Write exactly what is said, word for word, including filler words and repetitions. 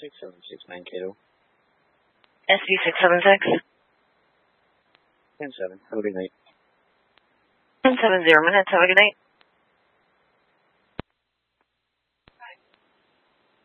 six seven six Mankato. S V six seven six. ten seven. Have a good night. ten seven zero minutes. Have a good night.